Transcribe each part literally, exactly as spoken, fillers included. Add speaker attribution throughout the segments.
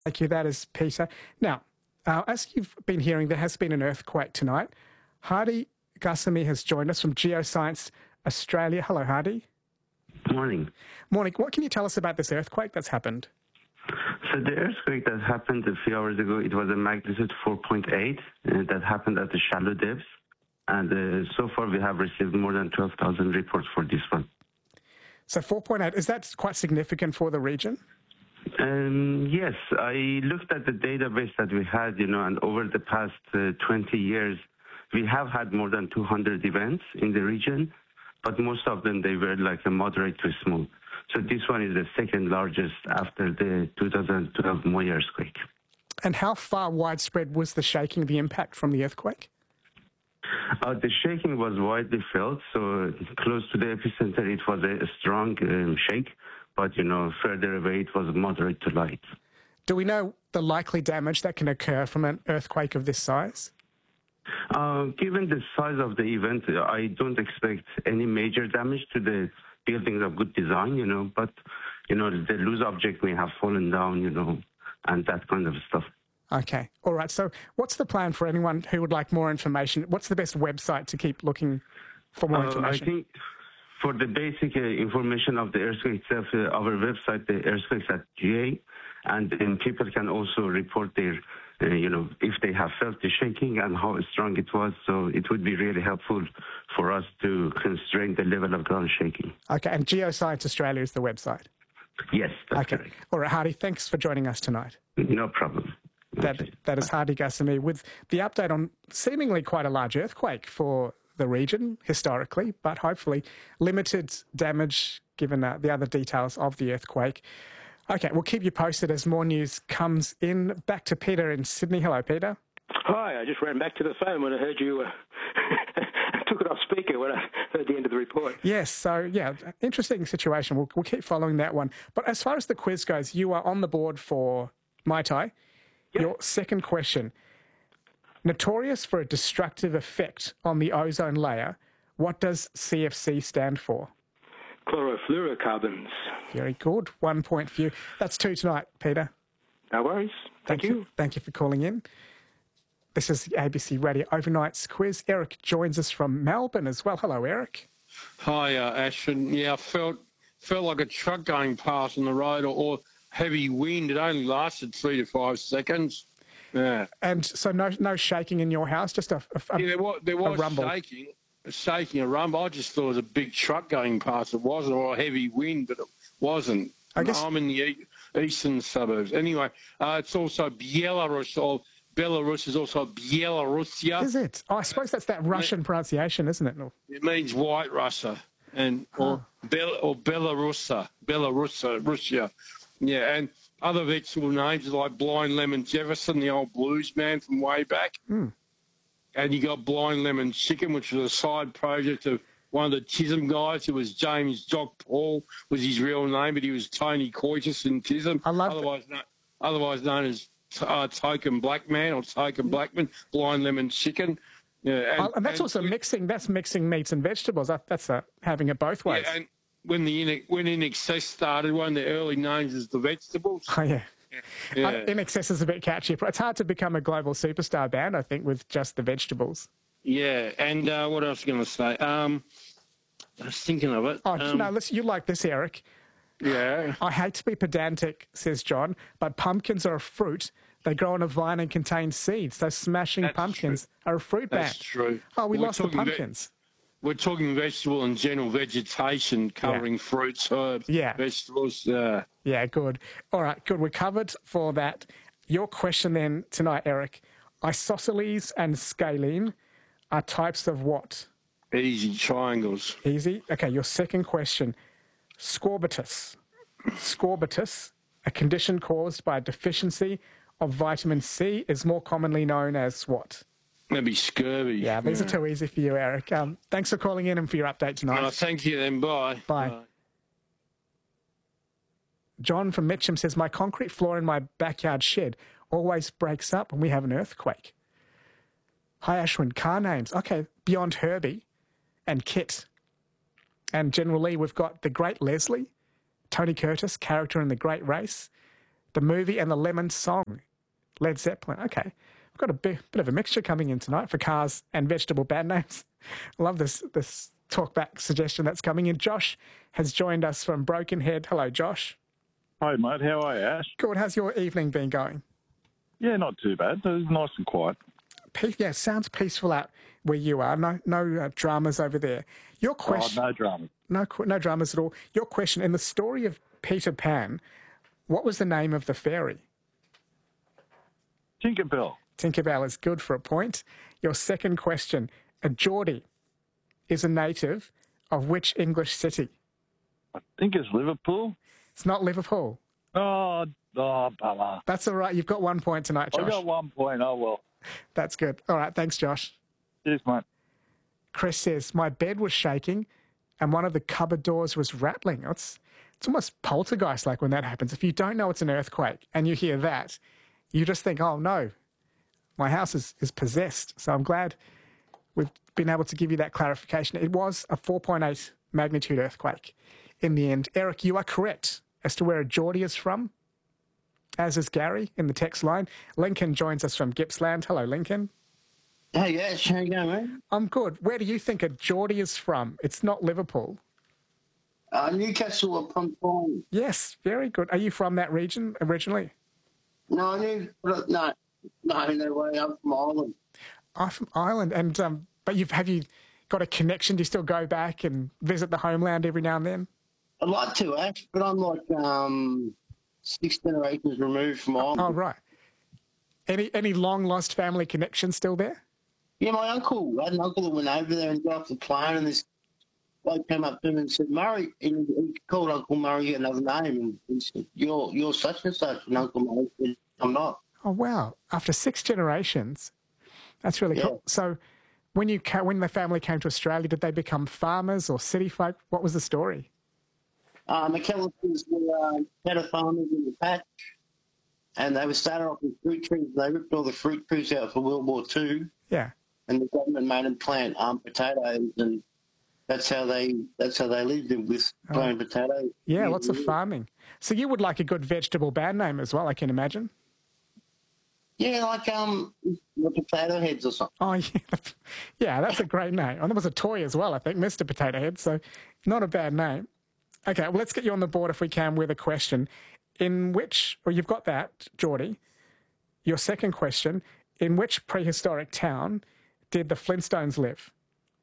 Speaker 1: Thank you. That is Peter. Now, uh, as you've been hearing, there has been an earthquake tonight. Hardy Ghassemi has joined us from Geoscience Australia. Hello, Hardy.
Speaker 2: Morning.
Speaker 1: Morning. What can you tell us about this earthquake that's happened?
Speaker 2: So the earthquake that happened a few hours ago, it was a magnitude four point eight uh, that happened at the shallow depths. And uh, so far we have received more than twelve thousand reports for this one.
Speaker 1: So four point eight, is that quite significant for the region?
Speaker 2: Um, yes, I looked at the database that we had, you know, and over the past uh, twenty years, we have had more than two hundred events in the region, but most of them, they were like a moderate to small. So this one is the second largest after the two thousand twelve Moi earthquake.
Speaker 1: And how far widespread was the shaking, the impact from the earthquake?
Speaker 2: Uh, the shaking was widely felt, so close to the epicenter it was a, a strong um, shake, but, you know, further away it was moderate to light.
Speaker 1: Do we know the likely damage that can occur from an earthquake of this size?
Speaker 2: Uh, given the size of the event, I don't expect any major damage to the buildings of good design, you know, but, you know, the loose object may have fallen down, you know, and that kind of stuff.
Speaker 1: Okay. All right. So what's the plan for anyone who would like more information? What's the best website to keep looking for more
Speaker 2: uh,
Speaker 1: information?
Speaker 2: I think for the basic uh, information of the earthquake itself, uh, our website, the earthquakes at G A, and then people can also report their, uh, you know, if they have felt the shaking and how strong it was. So it would be really helpful for us to constrain the level of ground shaking.
Speaker 1: Okay. And Geoscience Australia is the website?
Speaker 2: Yes, that's
Speaker 1: okay.
Speaker 2: correct.
Speaker 1: All right, Hardy, thanks for joining us tonight.
Speaker 2: No problem.
Speaker 1: That, that is Hardy Ghassemi with the update on seemingly quite a large earthquake for the region historically, but hopefully limited damage given uh, the other details of the earthquake. Okay, we'll keep you posted as more news comes in. Back to Peter in Sydney. Hello, Peter.
Speaker 3: Hi, I just ran back to the phone when I heard you, uh, took it off speaker when I heard the end of the report.
Speaker 1: Yes, so yeah, interesting situation. We'll, we'll keep following that one. But as far as the quiz goes, you are on the board for Mai Tai. Yep. Your second question. Notorious for a destructive effect on the ozone layer, what does C F C stand for?
Speaker 3: Chlorofluorocarbons.
Speaker 1: Very good. One point for you. That's two tonight, Peter.
Speaker 3: No worries. Thank, Thank you.
Speaker 1: you. Thank you for calling in. This is the A B C Radio Overnight's quiz. Eric joins us from Melbourne as well. Hello, Eric.
Speaker 4: Hi, uh, Ashton. Yeah, I felt felt like a truck going past on the road or, or heavy wind. It only lasted three to five seconds. Yeah.
Speaker 1: And so no no shaking in your house, just a, a,
Speaker 4: yeah, there was, there was
Speaker 1: a rumble.
Speaker 4: shaking, shaking, a rumble. I just thought it was a big truck going past. It wasn't, or a heavy wind, but it wasn't. I guess I'm in the e- eastern suburbs. Anyway, uh, it's also Belarus, or Belarus is also Belarusia.
Speaker 1: Is it? Oh, I suppose that's that Russian it, pronunciation, isn't it?
Speaker 4: It means White Russia, and or
Speaker 1: oh.
Speaker 4: Bel or Belarusa, Belarusa, Russia. Yeah, and other vegetable names like Blind Lemon Jefferson, the old blues man from way back.
Speaker 1: Mm.
Speaker 4: And you got Blind Lemon Chicken, which was a side project of one of the Chisholm guys. It was James Jock Paul was his real name, but he was Tony Coitus in Chisholm.
Speaker 1: I love
Speaker 4: otherwise, no, otherwise known as uh, Token Blackman or Token Blackman, Blind Lemon Chicken. Yeah, and,
Speaker 1: oh, and that's and also we, mixing. That's mixing meats and vegetables. That's uh, having it both ways.
Speaker 4: Yeah, and when the in, when In Excess started, one of the early names is the vegetables.
Speaker 1: Oh yeah.
Speaker 4: yeah.
Speaker 1: Uh, In Excess is a bit catchy. It's hard to become a global superstar band, I think, with just the vegetables.
Speaker 4: Yeah, and uh, what else am I going to say? Um, I was thinking of it.
Speaker 1: Oh
Speaker 4: um,
Speaker 1: no, listen, you like this, Eric?
Speaker 4: Yeah.
Speaker 1: I hate to be pedantic, says John, but pumpkins are a fruit. They grow on a vine and contain seeds. Those smashing
Speaker 4: That's
Speaker 1: pumpkins
Speaker 4: true.
Speaker 1: are a fruit
Speaker 4: That's
Speaker 1: bat.
Speaker 4: true.
Speaker 1: Oh, we
Speaker 4: We're
Speaker 1: lost the pumpkins.
Speaker 4: Ve- we're talking vegetable and general vegetation, covering yeah. fruits, herbs,
Speaker 1: yeah.
Speaker 4: vegetables. Uh,
Speaker 1: yeah, good. All right, good. We're covered for that. Your question then tonight, Eric. Isosceles and scalene are types of what?
Speaker 4: Easy triangles.
Speaker 1: Easy. Okay, your second question. Scorbutus. Scorbutus, a condition caused by a deficiency of vitamin C, is more commonly known as what?
Speaker 4: Maybe scurvy.
Speaker 1: Yeah, these yeah. are too easy for you, Eric. Um, thanks for calling in and for your update tonight.
Speaker 4: Oh, thank you then. Bye.
Speaker 1: Bye.
Speaker 4: Bye.
Speaker 1: John from Mitcham says, my concrete floor in my backyard shed always breaks up when we have an earthquake. Hi, Ashwin. Car names. Okay, beyond Herbie and Kit. And General Lee, we've got the Great Leslie, Tony Curtis, character in The Great Race, the movie and the Lemon song, Led Zeppelin. Okay, we've got a bit, bit of a mixture coming in tonight for cars and vegetable band names. I love this this talkback suggestion that's coming in. Josh has joined us from Brokenhead. Hello, Josh.
Speaker 5: Hi, mate. How are you, Ash?
Speaker 1: Good. How's your evening been going?
Speaker 5: Yeah, not too bad. It was nice and quiet.
Speaker 1: Pe- yeah, sounds peaceful out where you are. No, no uh, dramas over there. Your question.
Speaker 5: Oh, no dramas.
Speaker 1: No, no dramas at all. Your question in the story of Peter Pan. What was the name of the fairy?
Speaker 5: Tinkerbell.
Speaker 1: Tinkerbell is good for a point. Your second question. A Geordie is a native of which English city?
Speaker 5: I think it's Liverpool.
Speaker 1: It's not Liverpool.
Speaker 5: Oh, oh, bummer.
Speaker 1: That's all right. You've got one point tonight, Josh.
Speaker 5: I got one point. Oh, well.
Speaker 1: That's good. All right. Thanks, Josh.
Speaker 5: Cheers, mate.
Speaker 1: Chris says, my bed was shaking and one of the cupboard doors was rattling. It's, it's almost poltergeist-like when that happens. If you don't know it's an earthquake and you hear that, you just think, oh, no, my house is, is possessed. So I'm glad we've been able to give you that clarification. It was a four point eight magnitude earthquake in the end. Eric, you are correct as to where a Geordie is from, as is Gary in the text line. Lincoln joins us from Gippsland. Hello, Lincoln.
Speaker 6: Hey, yes, how you going, mate?
Speaker 1: I'm good. Where do you think a Geordie is from? It's not Liverpool.
Speaker 6: Uh, Newcastle upon Tyne.
Speaker 1: Yes, very good. Are you from that region originally?
Speaker 6: No, I knew, no, no, no way. I'm from Ireland.
Speaker 1: I'm from Ireland, and um, but you've have you got a connection? Do you still go back and visit the homeland every now and then?
Speaker 6: I'd like to, Ash, but I'm like um, six generations removed from Ireland.
Speaker 1: Oh, right. Any any long lost family connections still there?
Speaker 6: Yeah, my uncle. I had an uncle that went over there and got off the plane, and this bloke came up to him and said, "Murray," and he called Uncle Murray another name, and he said, "You're you're such and such," and Uncle Murray said, "I'm not."
Speaker 1: Oh wow! After six generations, that's really
Speaker 6: Yeah.
Speaker 1: cool. So, when you ca- when the family came to Australia, did they become farmers or city folk? What was the story?
Speaker 6: Uh, McAllisters were uh, cattle farmers in the patch, and they were started off with fruit trees. They ripped all the fruit trees out for World War Two,
Speaker 1: Yeah.
Speaker 6: and the government made them plant um, potatoes, and that's how they that's how they lived with planting potatoes.
Speaker 1: Yeah, lots of farming. So you would like a good vegetable band name as well, I can imagine.
Speaker 6: Yeah, like um, the Potato Heads or something.
Speaker 1: Oh, yeah. Yeah, that's a great name. And there was a toy as well, I think, Mister Potato Head, so not a bad name. Okay, well, let's get you on the board if we can with a question. In which, or you've got that, Geordie, your second question, in which prehistoric town did the Flintstones live?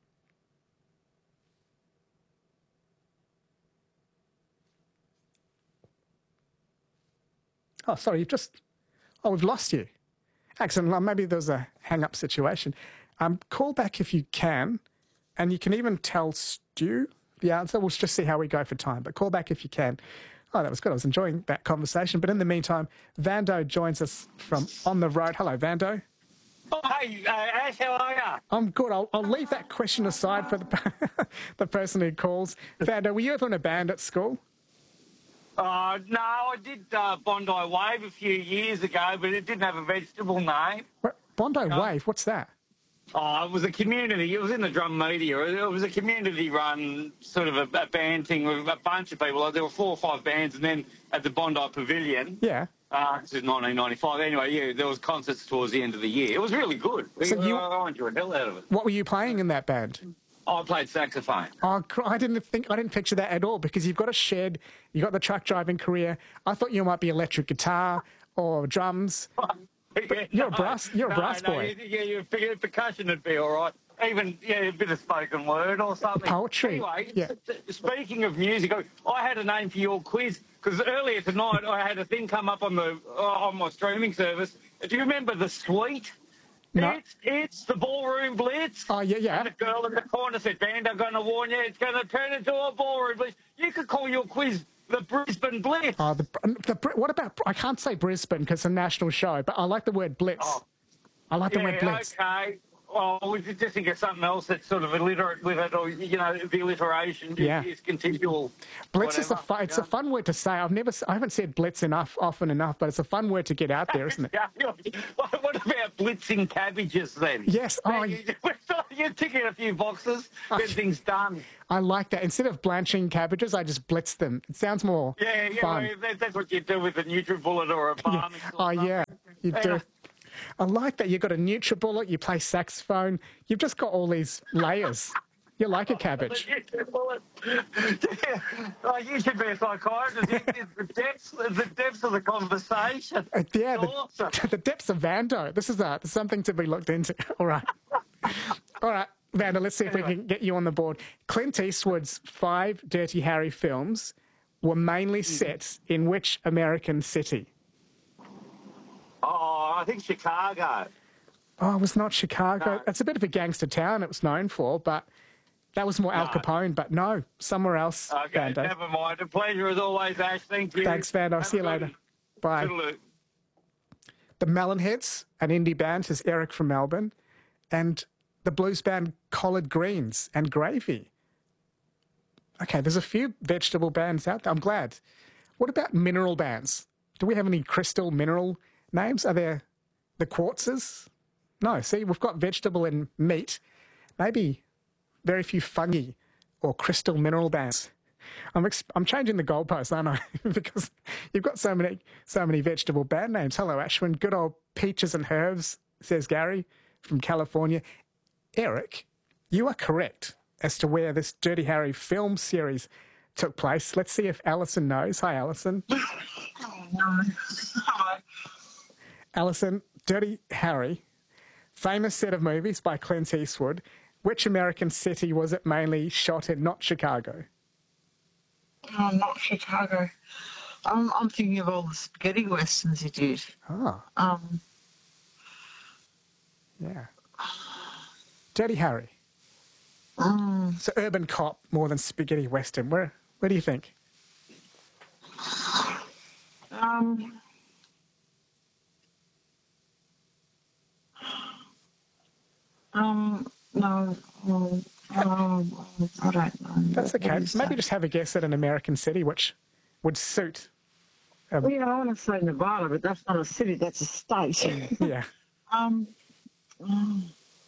Speaker 1: Oh, sorry, you've just... Oh, we've lost you. Excellent. Maybe there was a hang-up situation. Um, call back if you can, and you can even tell Stu the answer. We'll just see how we go for time, but call back if you can. Oh, that was good. I was enjoying that conversation. But in the meantime, Vando joins us from On the Road. Hello, Vando.
Speaker 7: Oh, hey, uh, Ash, how are you?
Speaker 1: I'm good. I'll, I'll leave that question aside for the, the person who calls. Vando, were you ever in a band at school?
Speaker 7: Uh, no, I did uh, Bondi Wave a few years ago, but it didn't have a vegetable name.
Speaker 1: What? Bondi
Speaker 7: No.
Speaker 1: Wave? What's that?
Speaker 7: Oh, it was a community. It was in the drum media. It was a community-run sort of a, a band thing with a bunch of people. Like, there were four or five bands, and then at the Bondi Pavilion.
Speaker 1: Yeah.
Speaker 7: Uh, this is nineteen ninety-five. Anyway, yeah, there was concerts towards the end of the year. It was really good.
Speaker 1: So you-
Speaker 7: I enjoyed the hell out of it.
Speaker 1: What were you playing in that band?
Speaker 7: I played saxophone.
Speaker 1: Oh, cr- I didn't think I didn't picture that at all because you've got a shed, you've got the truck driving career. I thought you might be electric guitar or drums.
Speaker 7: Yeah,
Speaker 1: You're a
Speaker 7: no,
Speaker 1: brass- you're a
Speaker 7: no,
Speaker 1: brass
Speaker 7: no,
Speaker 1: boy.
Speaker 7: you- Yeah, your fig- percussion would be all right. Even yeah, a bit of spoken word or something.
Speaker 1: Poetry,
Speaker 7: Anyway,
Speaker 1: yeah.
Speaker 7: speaking of music, I had a name for your quiz because earlier tonight I had a thing come up on the uh, on my streaming service. Do you remember the Suite?
Speaker 1: No.
Speaker 7: It's it's the Ballroom Blitz.
Speaker 1: Oh, yeah, yeah.
Speaker 7: And the girl in the corner said, "Band, I'm going to warn you, it's going to turn into a Ballroom Blitz." You could call your quiz the Brisbane Blitz.
Speaker 1: Oh, the, the what about? I can't say Brisbane because it's a national show, but I like the word blitz.
Speaker 7: Oh.
Speaker 1: I like the
Speaker 7: Yeah,
Speaker 1: word blitz.
Speaker 7: okay. Oh, we could just think of something else that's sort of illiterate with it, or, you know, the alliteration
Speaker 1: Yeah.
Speaker 7: is continual.
Speaker 1: Blitz is a
Speaker 7: whatever,
Speaker 1: fun, it's
Speaker 7: you
Speaker 1: a fun word to say. I've never, I haven't said blitz enough, often enough, but it's a fun word to get out there, isn't it?
Speaker 7: know. What about blitzing cabbages then?
Speaker 1: Yes. Oh,
Speaker 7: you, you're ticking a few boxes, get things done.
Speaker 1: I like that. Instead of blanching cabbages, I just blitz them. It sounds more
Speaker 7: Yeah, yeah,
Speaker 1: fun.
Speaker 7: well, that, that's what you do with a NutriBullet or a Barnix.
Speaker 1: Yeah.
Speaker 7: Or
Speaker 1: Oh, yeah, you
Speaker 7: Yeah.
Speaker 1: do. I like that. You've got a NutriBullet, you play saxophone. You've just got all these layers. You're like a cabbage.
Speaker 7: NutriBullet. Yeah. Oh, you should be a psychiatrist. the depths, the depths of the conversation.
Speaker 1: Uh, yeah, the,
Speaker 7: Awesome.
Speaker 1: the depths of Vando. This is uh, something to be looked into. All right. All right, Vando, let's see if we can get you on the board. Clint Eastwood's five Dirty Harry films were mainly set in which American city?
Speaker 7: Oh, I think Chicago.
Speaker 1: Oh, it was not Chicago.
Speaker 7: No.
Speaker 1: It's a bit of a gangster town it was known for, but that was more Al
Speaker 7: No.
Speaker 1: Capone. But no, somewhere else,
Speaker 7: Okay,
Speaker 1: Vando.
Speaker 7: never mind. A pleasure as always, Ash. Thank you.
Speaker 1: Thanks, Vando.
Speaker 7: Have
Speaker 1: See you
Speaker 7: a good
Speaker 1: later.
Speaker 7: one.
Speaker 1: Bye.
Speaker 7: Toodaloo.
Speaker 1: The Melonheads, an indie band, is Eric from Melbourne, and the blues band Collard Greens and Gravy. Okay, there's a few vegetable bands out there. I'm glad. What about mineral bands? Do we have any crystal mineral names? Are there the quartzes? No, see, we've got vegetable and meat. Maybe very few fungi or crystal mineral bands. I'm ex- I'm changing the goalposts, aren't I? Because you've got so many so many vegetable band names. Hello, Ashwin. Good old peaches and herbs, says Gary from California. Eric, you are correct as to where this Dirty Harry film series took place. Let's see if Alison knows. Hi, Alison.
Speaker 8: Hi.
Speaker 1: Alison, Dirty Harry, famous set of movies by Clint Eastwood. Which American city was it mainly shot in? Not Chicago.
Speaker 8: Oh, not Chicago. I'm, I'm thinking of all the spaghetti westerns he did.
Speaker 1: Ah,
Speaker 8: Um,
Speaker 1: yeah. Dirty Harry.
Speaker 8: um,
Speaker 1: So urban cop more than spaghetti western. Where where do you think?
Speaker 8: um, um, no, um, um, I don't know.
Speaker 1: That's
Speaker 8: What- what
Speaker 1: okay.
Speaker 8: is
Speaker 1: Maybe
Speaker 8: that?
Speaker 1: just have a guess at an American city which would suit.
Speaker 8: Well, yeah, I want to say Nevada, but that's not a city, that's a state.
Speaker 1: Yeah.
Speaker 8: um, um,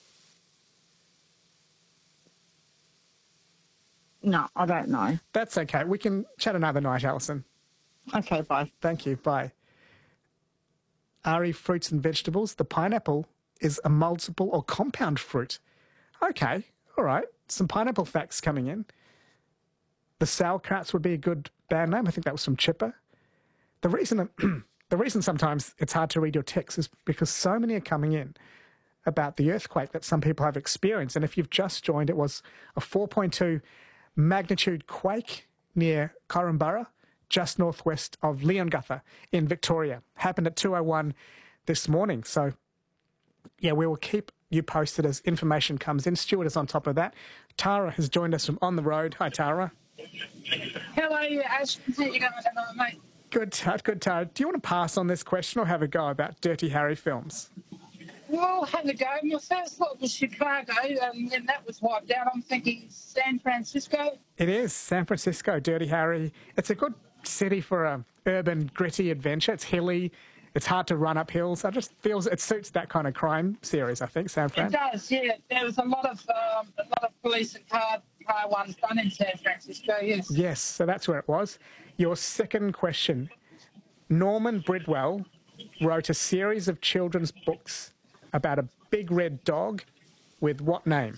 Speaker 8: no, I don't know.
Speaker 1: That's okay. We can chat another night, Alison.
Speaker 8: Okay, bye.
Speaker 1: Thank you. Bye. Ari fruits and vegetables. The pineapple is a multiple or compound fruit. Okay. All right. Some pineapple facts coming in. The Sauerkrauts would be a good band name. I think that was from Chipper. The reason the reason sometimes it's hard to read your text is because so many are coming in about the earthquake that some people have experienced. And if you've just joined, it was a four point two magnitude quake near Korumburra, just northwest of Leongatha in Victoria. Happened at two oh one this morning. So, yeah, we will keep you posted as information comes in. Stuart is on top of that. Tara has joined us from On the Road. Hi, Tara.
Speaker 9: Hello, Ash. How you going, mate?
Speaker 1: Good, Tara. Good, Tara. Do you want to pass on this question or have a go about Dirty Harry films?
Speaker 9: Well, have a go. My first thought was Chicago, um, and that was wiped out. I'm thinking San Francisco.
Speaker 1: It is San Francisco, Dirty Harry. It's a good city for a urban, gritty adventure. It's hilly. It's hard to run up hills. I just feels it suits that kind of crime series, I think, San Fran.
Speaker 9: It does, yeah. There was a lot of um, a lot of police and car car ones done in San Francisco. Yes.
Speaker 1: Yes, so that's where it was. Your second question. Norman Bridwell wrote a series of children's books about a big red dog with what name?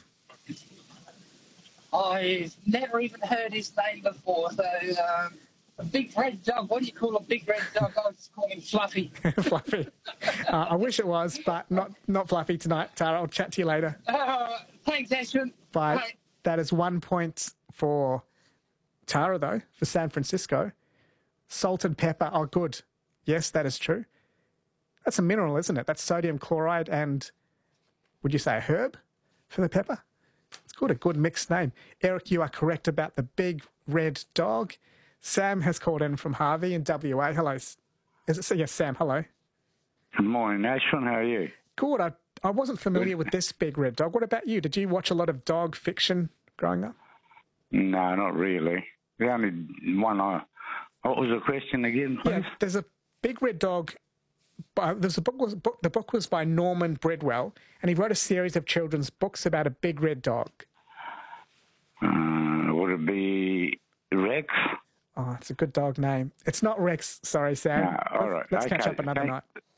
Speaker 9: I've never even heard his name before. So, um, a big red dog. What do you call a big red dog? I just call him Fluffy.
Speaker 1: Fluffy. Uh, I wish it was, but not not Fluffy tonight, Tara. I'll chat to you later.
Speaker 9: Uh, thanks, Ashwin.
Speaker 1: But
Speaker 9: Bye.
Speaker 1: that is one point for Tara, though, for San Francisco. Salt and pepper are good. Yes, that is true. That's a mineral, isn't it? That's sodium chloride and, would you say a herb for the pepper? It's good, a good mixed name. Eric, you are correct about the big red dog. Sam has called in from Harvey in W A. Hello. Is it? Yes, Sam, hello.
Speaker 10: Good morning, Ashwin. How are you?
Speaker 1: Good. I, I wasn't familiar with this big red dog. What about you? Did you watch a lot of dog fiction growing up?
Speaker 10: No, not really. The only one I... What was the question again, please?
Speaker 1: Yeah, there's a big red dog. Uh, there's a book, was, book. The book was by Norman Bridwell, and he wrote a series of children's books about a big red dog.
Speaker 10: Uh, would it be Rex?
Speaker 1: Oh, it's a good dog name. It's not Rex. Sorry, Sam.
Speaker 10: No, all right.
Speaker 1: Let's
Speaker 10: okay.
Speaker 1: catch up another
Speaker 10: Thank,
Speaker 1: night.